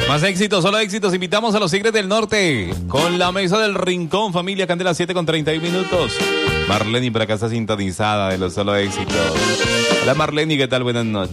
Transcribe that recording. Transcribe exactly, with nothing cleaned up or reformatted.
Más éxitos, solo éxitos. Invitamos a los Tigres del Norte con la mesa del Rincón, familia Candela siete con treinta y un minutos. Marleni por acá está sintonizada de los solo éxitos. Hola Marleni, ¿qué tal? Buenas noches.